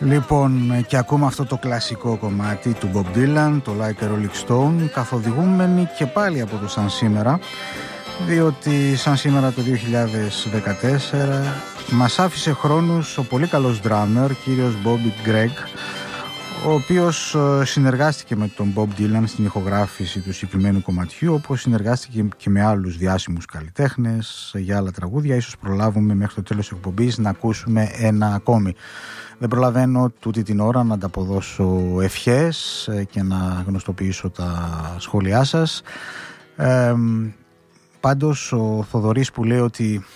Λοιπόν, και ακούμε αυτό το κλασικό κομμάτι του Bob Dylan, το Like a Rolling Stone, καθοδηγούμενοι και πάλι από το σαν σήμερα, διότι σαν σήμερα το 2014 μας άφησε χρόνους ο πολύ καλός drummer, κύριος Bobby Gregg, ο οποίος συνεργάστηκε με τον Bob Dylan στην ηχογράφηση του συγκεκριμένου κομματιού, όπως συνεργάστηκε και με άλλους διάσημους καλλιτέχνες για άλλα τραγούδια. Ίσως προλάβουμε μέχρι το τέλος της εκπομπής να ακούσουμε ένα ακόμη. Δεν προλαβαίνω τούτη την ώρα να ανταποδώσω ευχές και να γνωστοποιήσω τα σχόλιά σας. Πάντως ο Θοδωρής που λέει ότι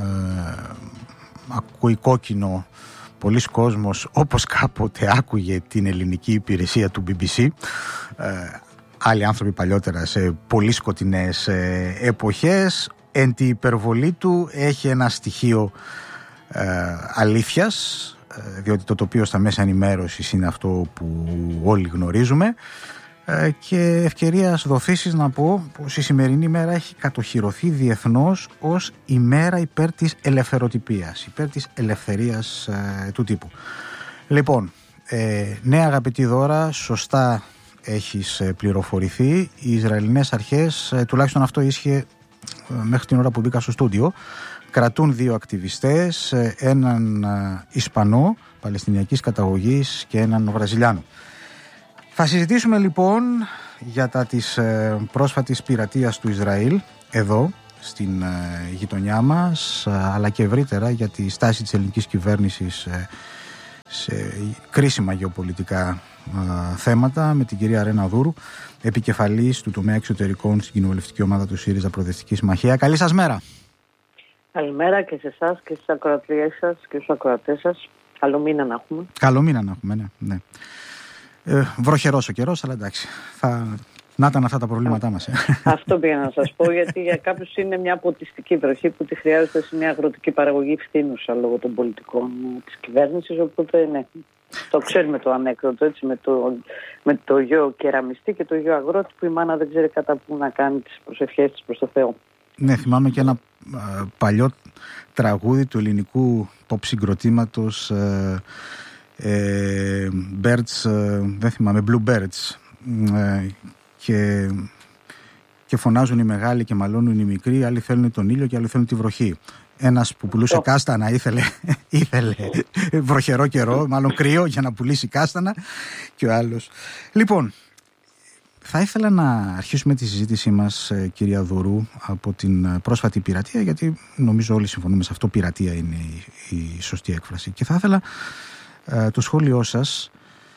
ακούει κόκκινο πολλοί κόσμος, όπως κάποτε άκουγε την ελληνική υπηρεσία του BBC, άλλοι άνθρωποι παλιότερα σε πολύ σκοτεινές εποχές, εν τη υπερβολή του έχει ένα στοιχείο αλήθειας, διότι το τοπίο στα μέσα ενημέρωσης είναι αυτό που όλοι γνωρίζουμε, και ευκαιρίας δοθήσεις να πω πως η σημερινή ημέρα έχει κατοχυρωθεί διεθνώς ως ημέρα υπέρ της ελευθεροτυπίας, υπέρ της ελευθερίας του τύπου. Λοιπόν, ναι αγαπητή Δώρα, σωστά έχεις πληροφορηθεί. Οι Ισραηλινές αρχές, τουλάχιστον αυτό ίσχυε μέχρι την ώρα που μπήκα στο στούντιο, κρατούν 2 ακτιβιστές, έναν Ισπανό Παλαιστινιακής καταγωγής και έναν Βραζιλιάνο. Θα συζητήσουμε λοιπόν για τα της πρόσφατης πειρατείας του Ισραήλ εδώ στην γειτονιά μας, αλλά και ευρύτερα για τη στάση της ελληνικής κυβέρνησης σε κρίσιμα γεωπολιτικά θέματα, με την κυρία Ρένα Δούρου, επικεφαλής του τομέα εξωτερικών στην κοινοβουλευτική ομάδα του ΣΥΡΙΖΑ Προοδευτική Συμμαχία. Καλή σας μέρα. Καλημέρα και σε εσάς και στις ακροατριές σας και στους ακροατές σας. Καλό μήνα να έχουμε. Καλό μήνα να έχουμε, ναι. Βροχερός ο καιρός, αλλά εντάξει. Να ήταν αυτά τα προβλήματά μας. Αυτό πήγα να σας πω, γιατί για κάποιους είναι μια ποτιστική βροχή που τη χρειάζεται σε μια αγροτική παραγωγή φθήνουσα λόγω των πολιτικών της κυβέρνησης. Οπότε ναι, το ξέρουμε το ανέκδοτο, έτσι, με το γιο κεραμιστή και το γιο αγρότη που η μάνα δεν ξέρει κατά πού να κάνει τις προσευχές της προς το Θεό. Ναι, θυμάμαι και ένα παλιό τραγούδι του ελληνικού pop συγκροτήματος Birds, δεν θυμάμαι, Blue Birds, και φωνάζουν οι μεγάλοι και μαλώνουν οι μικροί, άλλοι θέλουν τον ήλιο και άλλοι θέλουν τη βροχή. Ένας που πουλούσε κάστανα ήθελε βροχερό καιρό, μάλλον κρύο για να πουλήσει κάστανα, και ο άλλος. Λοιπόν, θα ήθελα να αρχίσουμε τη συζήτησή μας, κυρία Δουρού, από την πρόσφατη πειρατεία, γιατί νομίζω όλοι συμφωνούμε σε αυτό, πειρατεία είναι η σωστή έκφραση. Και θα ήθελα το σχόλιο σας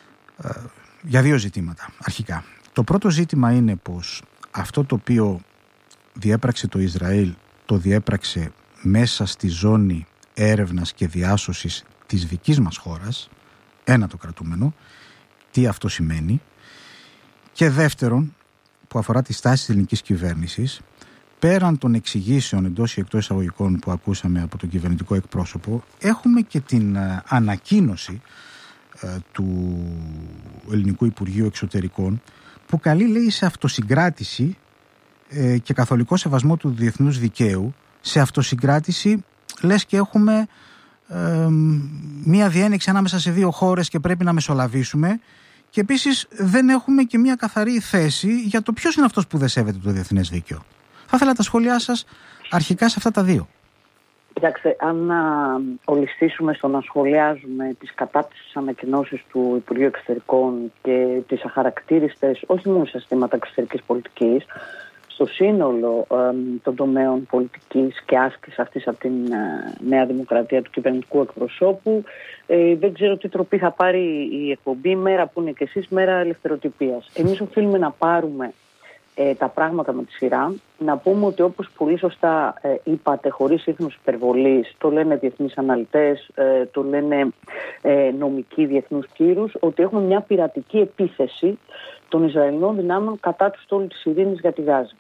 για 2 ζητήματα αρχικά. Το πρώτο ζήτημα είναι πως αυτό το οποίο διέπραξε το Ισραήλ το διέπραξε μέσα στη ζώνη έρευνας και διάσωσης της δικής μας χώρας, ένα το κρατούμενο, τι αυτό σημαίνει, και δεύτερον που αφορά τη στάση της ελληνικής κυβέρνησης, πέραν των εξηγήσεων εντός ή εκτός εισαγωγικών που ακούσαμε από τον κυβερνητικό εκπρόσωπο, έχουμε και την ανακοίνωση του Ελληνικού Υπουργείου Εξωτερικών που καλεί, λέει, σε αυτοσυγκράτηση και καθολικό σεβασμό του διεθνούς δικαίου. Σε αυτοσυγκράτηση λες και έχουμε μία διένεξη ανάμεσα σε 2 χώρες και πρέπει να μεσολαβήσουμε, και επίσης δεν έχουμε και μία καθαρή θέση για το ποιος είναι αυτός που δεν σέβεται το διεθνές δίκαιο. Θα ήθελα τα σχόλιά σας αρχικά σε αυτά τα 2. Κοιτάξτε, αν ολιστήσουμε στο να σχολιάζουμε τις κατάπτυσης ανακοινώσεις του Υπουργείου Εξωτερικών και τις αχαρακτήριστες, όχι μόνο σε ζητήματα εξωτερικής πολιτικής, στο σύνολο των τομέων πολιτικής και άσκησης αυτής από την Νέα Δημοκρατία του κυβερνητικού εκπροσώπου, δεν ξέρω τι τροπή θα πάρει η εκπομπή, μέρα που είναι και εσείς, μέρα ελευθεροτυπίας. Εμείς οφείλουμε να πάρουμε τα πράγματα με τη σειρά. Να πούμε ότι, όπως πολύ σωστά είπατε, χωρίς ίχνος υπερβολής, το λένε διεθνείς αναλυτές, το λένε νομικοί διεθνούς κύρους, ότι έχουμε μια πειρατική επίθεση των Ισραηλινών δυνάμεων κατά του στόλου της ειρήνης για τη Γάζα.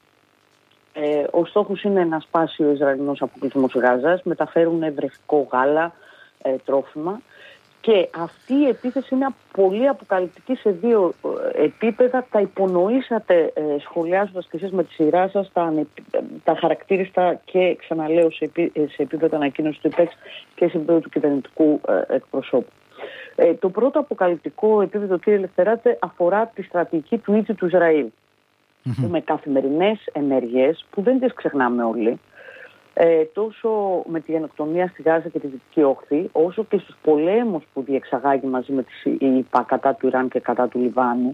Ο στόχος είναι να σπάσει ο Ισραηλινός αποκλεισμός Γάζας, μεταφέρουν βρεφικό γάλα, τρόφιμα. Και αυτή η επίθεση είναι πολύ αποκαλυπτική σε 2 επίπεδα. Τα υπονοήσατε σχολιάζοντας και εσείς με τη σειρά σας τα χαρακτήριστα, και ξαναλέω σε επίπεδο ανακοίνωση του ΕΠΕΞ και σε επίπεδο του κυβερνητικού εκπροσώπου. Το πρώτο αποκαλυπτικό επίπεδο, κύριε Ελευθεράτε, αφορά τη στρατηγική του ίδιου του Ισραήλ. Με καθημερινές ενέργειες που δεν τις ξεχνάμε όλοι, τόσο με τη γενοκτονία στη Γάζα και τη Δυτική Όχθη, όσο και στους πολέμους που διεξαγάγει μαζί με τις ΗΠΑ κατά του Ιράν και κατά του Λιβάνου,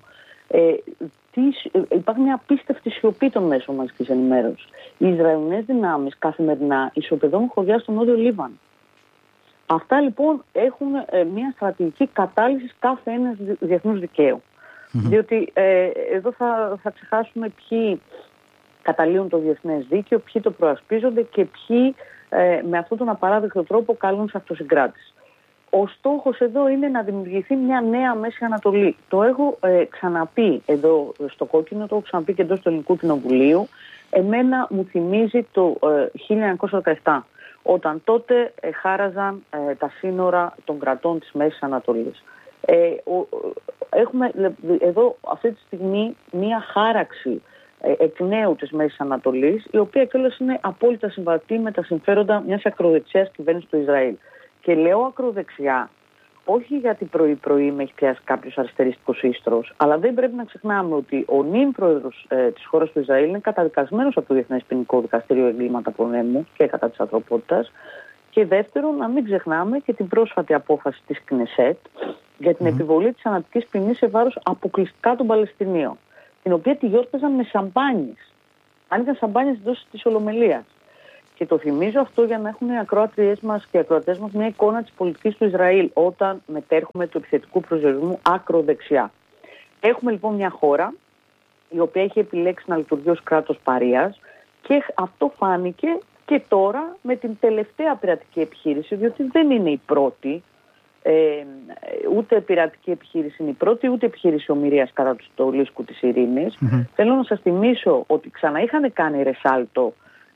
υπάρχει μια απίστευτη σιωπή των μέσων μαζικής ενημέρωσης. Οι Ισραηλινές δυνάμεις καθημερινά ισοπεδώνουν χωριά στον Νότιο Λίβανο. Αυτά λοιπόν έχουν μια στρατηγική κατάλυση κάθε ένας διεθνούς δικαίου. Διότι εδώ θα ξεχάσουμε ποιοι καταλύουν το διεθνές δίκαιο, ποιοι το προασπίζονται και ποιοι με αυτόν τον απαράδεκτο τρόπο καλούν σε αυτοσυγκράτηση. Ο στόχος εδώ είναι να δημιουργηθεί μια νέα Μέση Ανατολή. Το έχω ξαναπεί εδώ στο Κόκκινο, το έχω ξαναπεί και εντός του Ελληνικού Κοινοβουλίου. Εμένα μου θυμίζει το 1917, όταν τότε χάραζαν τα σύνορα των κρατών της Μέσης Ανατολής. Έχουμε εδώ αυτή τη στιγμή μια χάραξη εκ νέου της Μέσης Ανατολής, η οποία κιόλας είναι απόλυτα συμβατή με τα συμφέροντα μιας ακροδεξιάς κυβέρνησης του Ισραήλ. Και λέω ακροδεξιά, όχι γιατί πρωί-πρωί με έχει πιάσει κάποιος αριστεριστικός ίστρος, αλλά δεν πρέπει να ξεχνάμε ότι ο νυν πρόεδρος της χώρας του Ισραήλ είναι καταδικασμένος από το Διεθνές Ποινικό Δικαστήριο εγκλήματα πολέμου και κατά της ανθρωπότητας. Και δεύτερον, να μην ξεχνάμε και την πρόσφατη απόφαση της Κνεσέτ για την επιβολή της θανατικής ποινής σε βάρος αποκλειστικά των Παλαιστινίων, την οποία τη γιόρταζαν με σαμπάνιες. Άνοιγαν σαμπάνιες εντός της Ολομελίας. Και το θυμίζω αυτό για να έχουν οι ακροατριές μας και οι ακροατές μας μια εικόνα της πολιτικής του Ισραήλ όταν μετέρχουμε του επιθετικού προσδιορισμού ακροδεξιά. Έχουμε λοιπόν μια χώρα η οποία έχει επιλέξει να λειτουργεί ως κράτος παρείας και αυτό φάνηκε και τώρα με την τελευταία πειρατική επιχείρηση, διότι δεν είναι η πρώτη, ούτε πειρατική επιχείρηση είναι η πρώτη, ούτε επιχείρηση ομηρίας κατά του στολίσκου της ειρήνης. Θέλω να σας θυμίσω ότι ξαναείχαν κάνει ρεσάλτο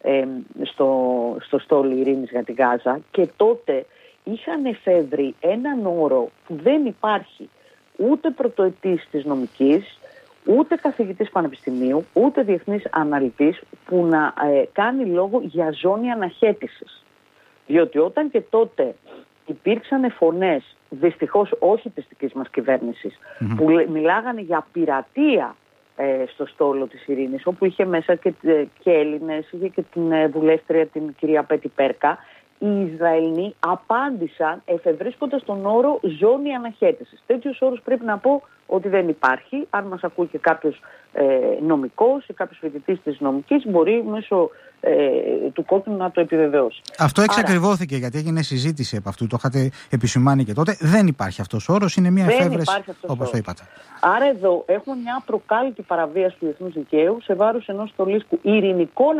στο στόλο ειρήνης για τη Γάζα και τότε είχαν εφεύρει έναν όρο που δεν υπάρχει ούτε πρωτοετής της νομικής, ούτε καθηγητής πανεπιστημίου, ούτε διεθνής αναλυτής που να κάνει λόγο για ζώνη αναχέτησης. Διότι όταν και τότε υπήρξαν φωνές, δυστυχώς όχι της δικής μας κυβέρνησης, που μιλάγανε για πειρατεία στο στόλο της ειρήνης, όπου είχε μέσα και Έλληνες, είχε και την βουλεύτρια την κυρία Πέτη Πέρκα, οι Ισραηλοί απάντησαν εφευρίσκοντας τον όρο ζώνη αναχέτησης. Τέτοιους όρους πρέπει να πω ότι δεν υπάρχει. Αν μας ακούει και κάποιος νομικός ή κάποιος φοιτητής της νομικής, μπορεί μέσω του Κόκκινου να το επιβεβαιώσει. Αυτό εξακριβώθηκε γιατί έγινε συζήτηση από αυτού. Το είχατε επισημάνει και τότε. Δεν υπάρχει αυτός ο όρος, είναι μια εφεύρεση όπως το είπατε. Άρα εδώ έχουμε μια προκάλυπτη παραβίαση του διεθνούς δικαίου σε βάρος ενός στολίσκου ειρηνικών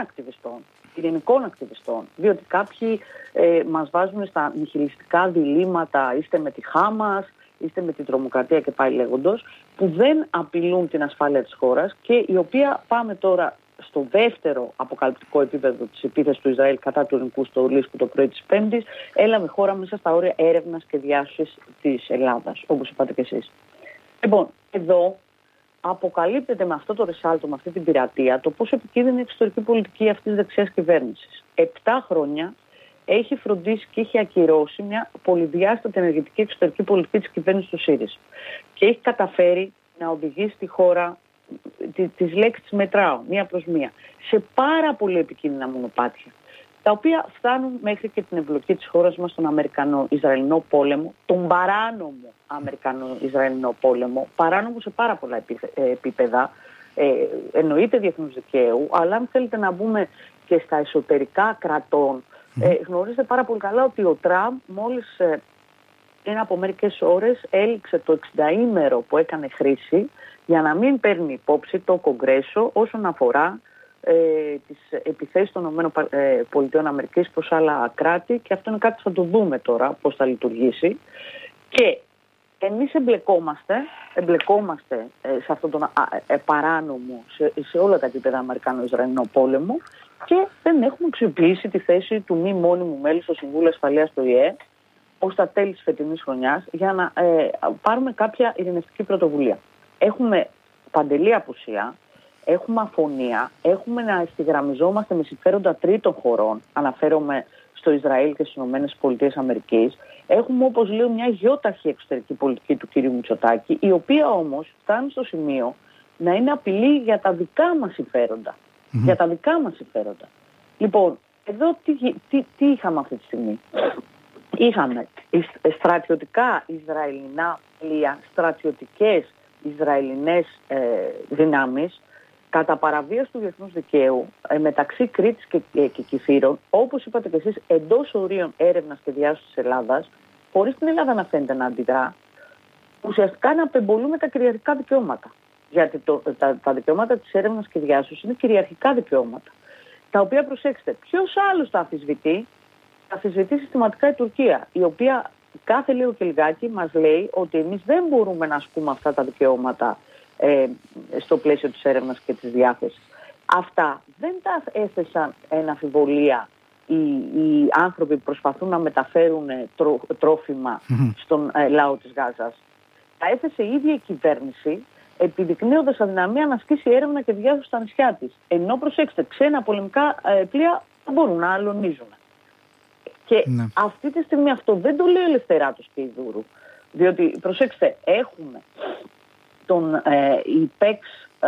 ακτιβιστών, διότι κάποιοι μας βάζουν στα νιχιλιστικά διλήμματα, είστε με τη Χάμας, είστε με την τρομοκρατία και πάει λέγοντος, που δεν απειλούν την ασφάλεια της χώρας και η οποία πάμε τώρα στο δεύτερο αποκαλυπτικό επίπεδο της επίθεσης του Ισραήλ κατά του ελληνικού στολίσκου το πρωί της Πέμπτης, έλαβε χώρα μέσα στα όρια έρευνας και διάσωσης της Ελλάδας, όπως είπατε και εσείς. Λοιπόν, εδώ αποκαλύπτεται με αυτό το ρεσάλτο, με αυτή την πειρατεία, το πόσο επικίνδυνη είναι η εξωτερική πολιτική αυτής της δεξιάς κυβέρνησης. 7 χρόνια έχει φροντίσει και έχει ακυρώσει μια πολυδιάστατη ενεργητική εξωτερική πολιτική της κυβέρνησης του ΣΥΡΙΖΑ. Και έχει καταφέρει να οδηγήσει τη χώρα, τις λέξεις μετράω, μία προς μία, σε πάρα πολύ επικίνδυνα μονοπάτια, τα οποία φτάνουν μέχρι και την εμπλοκή της χώρας μας στον Αμερικανο-Ισραηλινό πόλεμο, τον παράνομο Αμερικανο-Ισραηλινό πόλεμο, παράνομο σε πάρα πολλά επίπεδα, εννοείται διεθνούς δικαίου, αλλά αν θέλετε να μπούμε και στα εσωτερικά κρατών, γνωρίζετε πάρα πολύ καλά ότι ο Τραμπ μόλις πριν από μερικές ώρες έληξε το 60ήμερο που έκανε χρήση για να μην παίρνει υπόψη το Κογκρέσο όσον αφορά τις επιθέσεις των ΗΠΑ προς άλλα κράτη, και αυτό είναι κάτι που θα το δούμε τώρα πώς θα λειτουργήσει. Και εμείς εμπλεκόμαστε σε αυτόν τον παράνομο, σε όλα τα επίπεδα Αμερικανο-Ισραηλινό πόλεμο, και δεν έχουμε αξιοποιήσει τη θέση του μη μόνιμου μέλους στο Συμβούλιο Ασφαλείας του ΙΕ ως τα τέλη της φετινής χρονιάς για να πάρουμε κάποια ειρηνευτική πρωτοβουλία. Έχουμε παντελή απουσία, έχουμε αφωνία, έχουμε να ευθυγραμμιζόμαστε με συμφέροντα τρίτων χωρών. Αναφέρομαι στο Ισραήλ και στις ΗΠΑ. Έχουμε, όπως λέω, μια γιόταχη εξωτερική πολιτική του κ. Μητσοτάκη, η οποία όμως φτάνει στο σημείο να είναι απειλή για τα δικά μας συμφέροντα. Για τα δικά μας συμφέροντα. Λοιπόν, εδώ τι είχαμε αυτή τη στιγμή? Είχαμε στρατιωτικά Ισραηλινά πλοία, στρατιωτικές Ισραηλινές δυνάμεις, κατά παραβίαση του διεθνούς δικαίου, μεταξύ Κρήτης και Κηφείρων, όπως είπατε και εσείς, εντός ορίων έρευνας και διάσωσης της Ελλάδας, χωρίς την Ελλάδα να φαίνεται να αντιδρά, ουσιαστικά να απεμπολούμε τα κυριαρχικά δικαιώματα. Γιατί τα δικαιώματα της έρευνας και διάσωσης είναι κυριαρχικά δικαιώματα. Τα οποία, προσέξτε, ποιος άλλος τα αμφισβητεί? Τα αμφισβητεί συστηματικά η Τουρκία, η οποία κάθε λίγο και λιγάκι μας λέει ότι εμείς δεν μπορούμε να ασκούμε αυτά τα δικαιώματα στο πλαίσιο της έρευνας και της διάθεσης. Αυτά δεν τα έθεσαν εν αμφιβολία οι άνθρωποι που προσπαθούν να μεταφέρουν τρόφιμα στον λαό της Γάζας. Τα έθεσε η ίδια η κυβέρνηση, επιδεικνύοντας αδυναμία να ασκήσει έρευνα και διάσωση στα νησιά της. Ενώ, προσέξτε, ξένα πολεμικά πλοία μπορούν να αλωνίζουν. Και αυτή τη στιγμή αυτό δεν το λέει ο Ελευθεράτος και η Δούρου. Διότι, προσέξτε, έχουμε τον υπέξ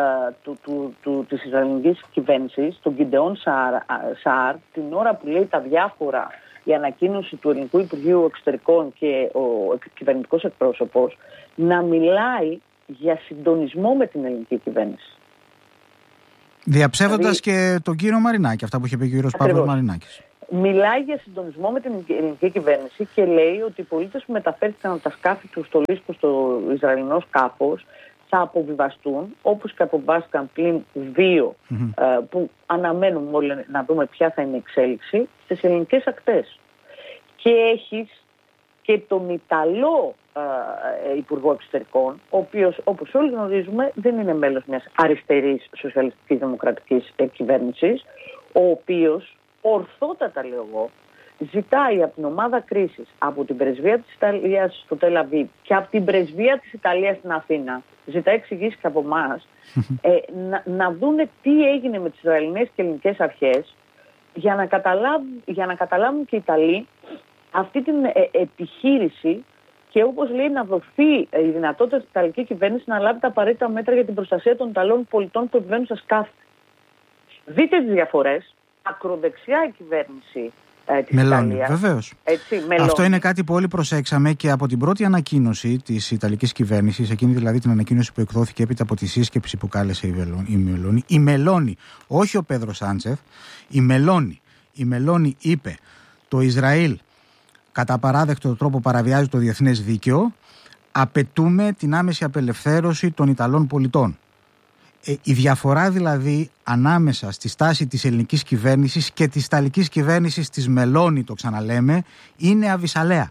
της Ισραηλινής κυβέρνησης, τον Γκιντεόν Σαάρ, την ώρα που λέει τα διάφορα, η ανακοίνωση του Ελληνικού Υπουργείου Εξωτερικών και ο κυβερνητικός εκπρόσωπος, να μιλάει για συντονισμό με την ελληνική κυβέρνηση. Διαψεύδοντας και τον κύριο Μαρινάκη, αυτά που είχε πει ο κύριος Παύλος Μαρινάκης. Μιλάει για συντονισμό με την ελληνική κυβέρνηση και λέει ότι οι πολίτες που μεταφέρθηκαν από τα σκάφη του στο Λίσκο στο Ισραηλινό σκάφος θα αποβιβαστούν, όπως και αποβιβάστηκαν πλην 2 που αναμένουμε όλοι να δούμε ποια θα είναι η εξέλιξη στις ελληνικές ακτές. Και έχεις και τον Ιταλό Υπουργό Εξωτερικών, ο οποίος, όπως όλοι γνωρίζουμε, δεν είναι μέλος μιας αριστερής σοσιαλιστικής δημοκρατικής κυβέρνησης, ο οποίος, ορθότατα λέω εγώ, ζητάει από την ομάδα κρίσης, από την πρεσβεία της Ιταλίας στο Τελ Αβίβ και από την πρεσβεία της Ιταλίας στην Αθήνα, ζητάει εξηγήσεις και από εμάς, να δούνε τι έγινε με τις Ισραηλινές και ελληνικές αρχές, για να καταλάβουν και οι Ιταλοί αυτή την επιχείρηση και, όπως λέει, να δοθεί η δυνατότητα στην Ιταλική κυβέρνηση να λάβει τα απαραίτητα μέτρα για την προστασία των Ιταλών πολιτών που επιβαίνουν στα σκάφη. Δείτε τις διαφορές. Ακροδεξιά η κυβέρνηση της Ιταλίας. Βεβαίως. Αυτό είναι κάτι που όλοι προσέξαμε και από την πρώτη ανακοίνωση της Ιταλικής κυβέρνησης, εκείνη δηλαδή την ανακοίνωση που εκδόθηκε έπειτα από τη σύσκεψη που κάλεσε η Μελώνη, όχι ο Πέδρο Σάντσεφ, η Μελώνη είπε: το Ισραήλ κατά παράδεκτο τρόπο παραβιάζει το διεθνές δίκαιο, απαιτούμε την άμεση απελευθέρωση των Ιταλών πολιτών. Η διαφορά δηλαδή ανάμεσα στη στάση της ελληνικής κυβέρνησης και της ιταλικής κυβέρνησης της Μελώνη, το ξαναλέμε, είναι αβυσσαλαία.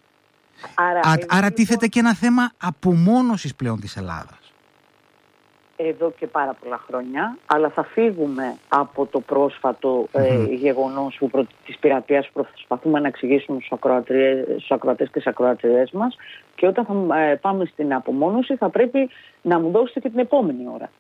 Άρα τίθεται και ένα θέμα απομόνωσης πλέον της Ελλάδας. Εδώ και πάρα πολλά χρόνια, αλλά θα φύγουμε από το πρόσφατο γεγονός της πειρατείας που προσπαθούμε να εξηγήσουμε στους ακροατές και στις ακροατριές μας, και όταν θα πάμε στην απομόνωση θα πρέπει να μου δώσετε και την επόμενη ώρα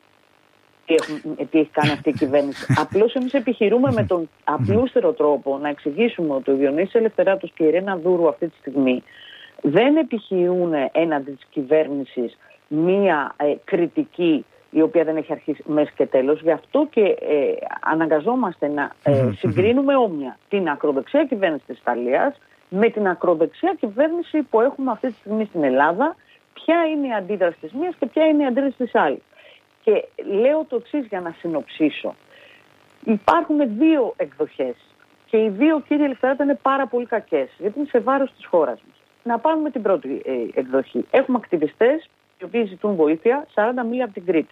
τι έχει κάνει αυτή η κυβέρνηση. Απλώς εμείς επιχειρούμε με τον απλούστερο τρόπο να εξηγήσουμε ότι ο Διονύσης Ελευθεράτος και η Ιρένα Δούρου αυτή τη στιγμή δεν επιχειρούν έναντι της κυβέρνησης μία κριτική η οποία δεν έχει αρχίσει μέση και τέλος. Γι' αυτό και αναγκαζόμαστε να συγκρίνουμε όμοια την ακροδεξιά κυβέρνηση της Ιταλίας με την ακροδεξιά κυβέρνηση που έχουμε αυτή τη στιγμή στην Ελλάδα. Ποια είναι η αντίδραση της μίας και ποια είναι η αντίδραση της άλλης. Και λέω το εξής για να συνοψίσω. Υπάρχουν 2 εκδοχές και οι 2, κύριε Ελευθεράτα, είναι πάρα πολύ κακές, γιατί είναι σε βάρος της χώρας μας. Να πάρουμε την πρώτη εκδοχή. Έχουμε ακτιβιστές οι οποίοι ζητούν βοήθεια 40 μίλια από την Κρήτη,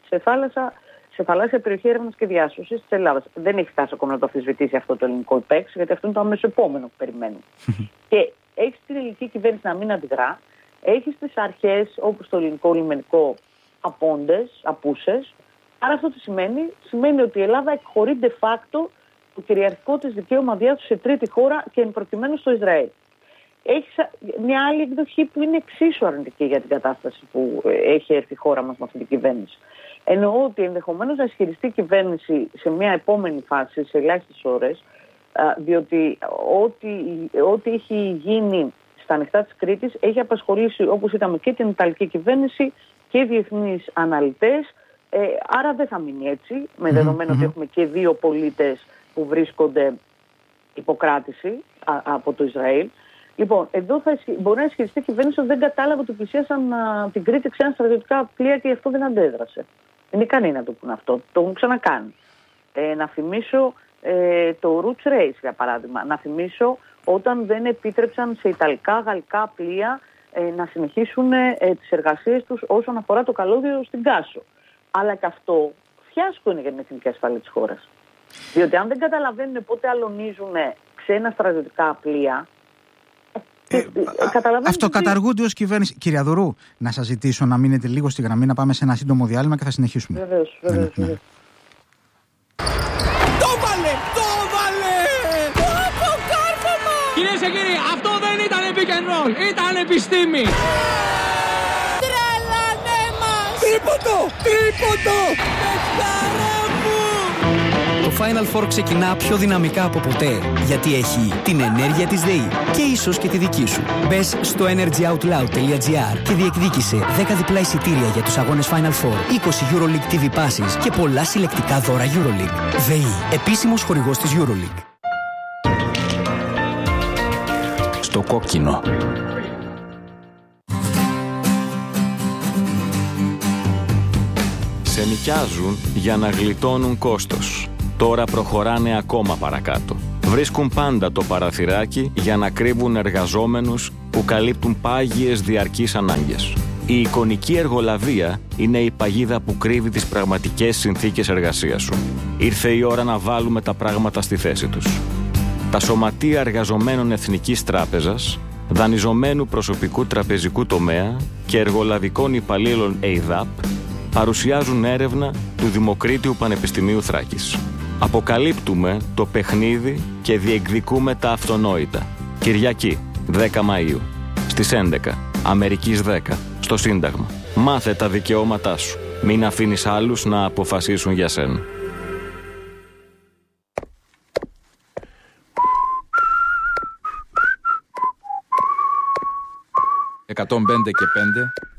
σε θαλάσσια περιοχή έρευνας και διάσωσης της Ελλάδας. Δεν έχει φτάσει ακόμα να το αμφισβητήσει αυτό το ελληνικό υπέξ, γιατί αυτό είναι το αμέσως επόμενο που περιμένουμε. Και έχει την ελληνική κυβέρνηση να μην αντιδρά, έχει τις αρχές όπως το ελληνικό λιμενικό απόντες, απούσες. Άρα αυτό τι σημαίνει? Σημαίνει ότι η Ελλάδα εκχωρεί de facto το κυριαρχικό της δικαίωμα διάσωσης σε τρίτη χώρα και εν προκειμένου στο Ισραήλ. Έχει μια άλλη εκδοχή που είναι εξίσου αρνητική για την κατάσταση που έχει έρθει η χώρα μας με αυτή την κυβέρνηση. Εννοώ ότι ενδεχομένως να ισχυριστεί η κυβέρνηση σε μια επόμενη φάση, σε ελάχιστες ώρες, Διότι ό,τι έχει γίνει στα ανοιχτά της Κρήτης έχει απασχολήσει, όπως είδαμε, και την Ιταλική κυβέρνηση και διεθνείς αναλυτές. Άρα δεν θα μείνει έτσι, με δεδομένο ότι έχουμε και 2 πολίτες που βρίσκονται υποκράτηση από το Ισραήλ. Λοιπόν, εδώ μπορεί να ισχυριστεί η κυβέρνηση ότι δεν κατάλαβε ότι πλησίασαν την Κρήτη ξένα στρατιωτικά πλοία και γι' αυτό δεν αντέδρασε. Είναι ικανοί να το πούν αυτό. Το έχουν ξανακάνει. Να θυμίσω το Roots Race, για παράδειγμα. Να θυμίσω όταν δεν επίτρεψαν σε ιταλικά, γαλλικά πλοία να συνεχίσουν τις εργασίες τους όσον αφορά το καλώδιο στην Κάσο. Αλλά και αυτό φιάσκο είναι για την εθνική ασφάλεια της χώρας. Διότι αν δεν καταλαβαίνουν πότε αλωνίζουν ξένα στρατιωτικά πλοία, αυτοκαταργούνται ως κυβέρνηση. Κύριε Αδουρού, να σας ζητήσω να μείνετε λίγο στη γραμμή, να πάμε σε ένα σύντομο διάλειμμα και θα συνεχίσουμε. Βεβαίως. Το βάλε! Αποκάρφωμα! Κυρίες και κύριοι, αυτό δεν ήταν pick and roll, ήταν επιστήμη! Τρελάνε μας! Τρίποντο! Παιχταρά μου! Το Final Four ξεκινά πιο δυναμικά από ποτέ, γιατί έχει την ενέργεια της ΔΕΗ και ίσως και τη δική σου. Μπες στο energyoutloud.gr και διεκδίκησε 10 διπλά εισιτήρια για τους αγώνες Final Four, 20 EuroLeague TV Passes και πολλά συλλεκτικά δώρα EuroLeague. ΔΕΗ, επίσημος χορηγός της EuroLeague. Στο κόκκινο. Σε νοικιάζουν για να γλιτώνουν κόστος. Τώρα προχωράνε ακόμα παρακάτω. Βρίσκουν πάντα το παραθυράκι για να κρύβουν εργαζόμενους που καλύπτουν πάγιες διαρκείς ανάγκες. Η εικονική εργολαβία είναι η παγίδα που κρύβει τις πραγματικές συνθήκες εργασίας σου. Ήρθε η ώρα να βάλουμε τα πράγματα στη θέση τους. Τα σωματεία εργαζομένων Εθνικής Τράπεζας, δανειζομένου προσωπικού τραπεζικού τομέα και εργολαβικών υπαλλήλων ΕΙΔΑΠ παρουσιάζουν έρευνα του Δημοκρίτιου Πανεπιστημίου Θράκης. Αποκαλύπτουμε το παιχνίδι και διεκδικούμε τα αυτονόητα. Κυριακή, 10 Μαΐου, στις 11, Αμερικής 10, στο Σύνταγμα. Μάθε τα δικαιώματά σου. Μην αφήνεις άλλους να αποφασίσουν για σένα. 105 και 5